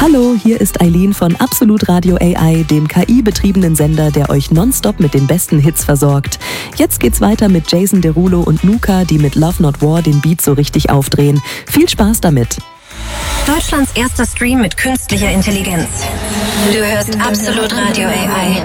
Hallo, hier ist Eileen von Absolut Radio AI, dem KI-betriebenen Sender, der euch nonstop mit den besten Hits versorgt. Jetzt geht's weiter mit Jason Derulo und Nuka, die mit Love Not War den Beat so richtig aufdrehen. Viel Spaß damit! Deutschlands erster Stream mit künstlicher Intelligenz. Du hörst Absolut Radio AI.